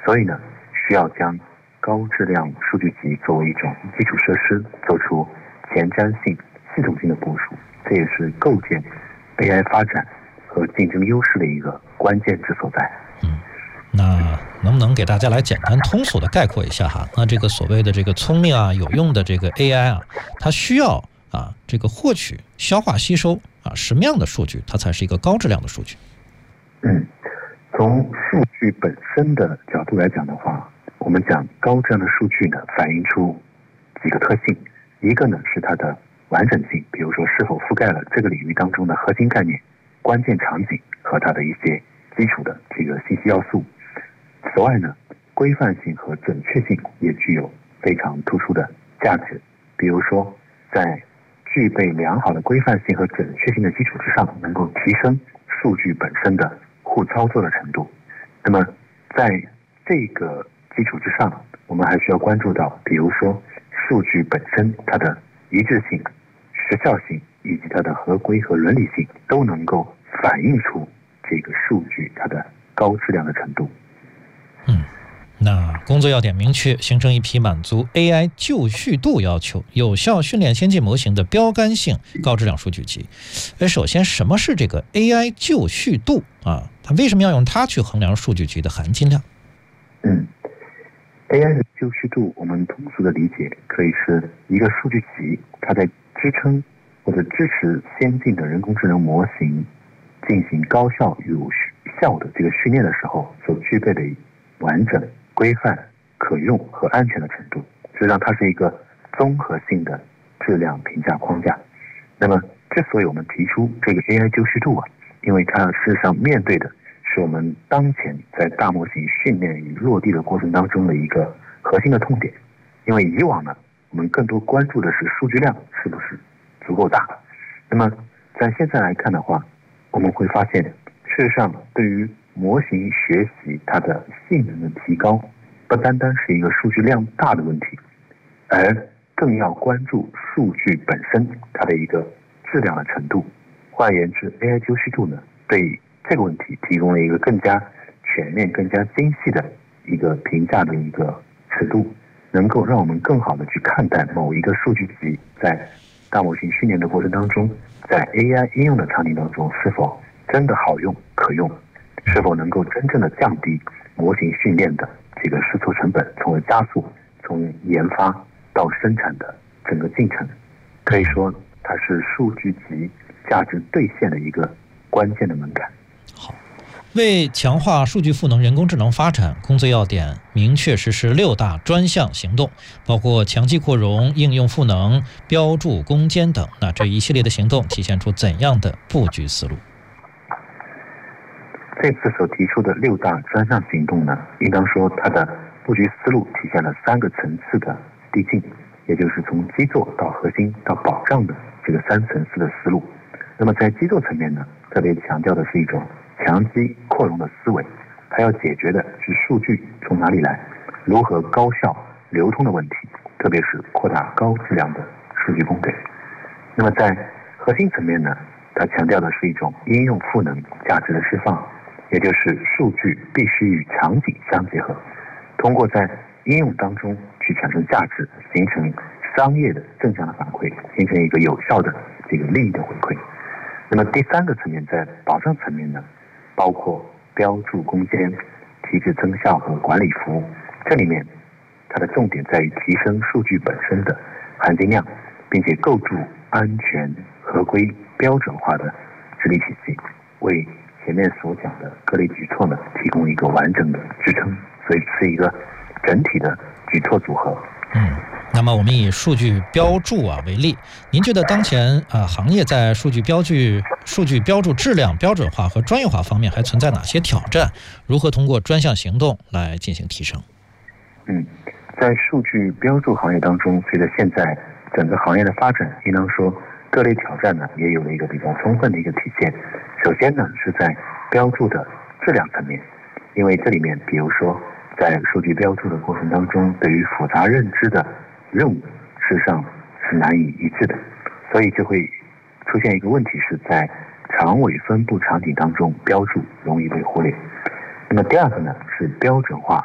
所以呢，需要将高质量数据集作为一种基础设施，做出前瞻性、系统性的部署，这也是构建 AI 发展和竞争优势的一个关键之所在。 那能不能给大家来简单通俗的概括一下哈？那这个所谓的这个聪明啊、有用的这个 AI 啊，它需要这个获取、消化、吸收什么样的数据，它才是一个高质量的数据？ 从数据本身的角度来讲的话，我们讲高质量的数据呢，反映出几个特性。一个呢是它的完整性，比如说是否覆盖了这个领域当中的核心概念、关键场景和它的一些基础的这个信息要素。此外呢，规范性和准确性也具有非常突出的价值。比如说，在具备良好的规范性和准确性的基础之上，能够提升数据本身的互操作的程度。那么，在这个基础之上，我们还需要关注到，比如说数据本身它的一致性、时效性以及它的合规和伦理性，都能够反映出这个数据它的高质量的程度。 那工作要点明确，形成一批满足 AI 就绪度要求、有效训练先进模型的标杆性高质量数据集。首先，什么是这个 AI 就绪度它为什么要用它去衡量数据集的含金量 ？AI 的就绪度，我们通俗的理解可以是一个数据集，它在支撑或者支持先进的人工智能模型进行高效有效的这个训练的时候所具备的完整、规范、可用和安全的程度，实际上它是一个综合性的质量评价框架。那么，之所以我们提出这个 AI 就绪度因为它事实上面对的是我们当前在大模型训练与落地的过程当中的一个核心的痛点。因为以往呢，我们更多关注的是数据量是不是足够大。那么，在现在来看的话，我们会发现，事实上对于模型学习它的性能的提高，不单单是一个数据量大的问题，而更要关注数据本身它的一个质量的程度。换言之， AI 就绪度呢，对这个问题提供了一个更加全面、更加精细的一个评价的一个尺度，能够让我们更好的去看待某一个数据集在大模型训练的过程当中，在 AI 应用的场景当中是否真的好用、可用，是否能够真正的降低模型训练的这个试错成本，从而加速从研发到生产的整个进程。可以说，它是数据集价值兑现的一个关键的门槛。 好，为强化数据赋能人工智能发展，工作要点明确实施6大专项行动，包括强基扩容、应用赋能、标注攻坚等。那这一系列的行动体现出怎样的布局思路？ 这次所提出的6大专项行动呢，应当说它的布局思路体现了3个层次的递进，也就是从基座到核心到保障的这个3层次的思路。那么在基座层面呢，特别强调的是一种强基扩容的思维，它要解决的是数据从哪里来、如何高效流通的问题，特别是扩大高质量的数据供给。那么在核心层面呢，它强调的是一种应用赋能价值的释放，也就是数据必须与场景相结合，通过在应用当中去产生价值，形成商业的正向的反馈，形成一个有效的这个利益的回馈。那么第3个层面，在保障层面呢，包括标注攻坚、提质增效和管理服务。这里面它的重点在于提升数据本身的含金量，并且构筑安全、合规、标准化的治理体系，为前面所讲的各类举措呢提供一个完整的支撑，所以是一个整体的举措组合。 那么我们以数据标注为例，您觉得当前行业在数据标注质量标准化和专业化方面还存在哪些挑战？如何通过专项行动来进行提升？ 在数据标注行业当中，随着现在整个行业的发展，应当说各类挑战呢也有了一个比较充分的一个体现。首先呢是在标注的质量层面，因为这里面比如说在数据标注的过程当中，对于复杂认知的任务事实上是难以一致的，所以就会出现一个问题，是在长尾分布场景当中标注容易被忽略。那么第二个呢是标准化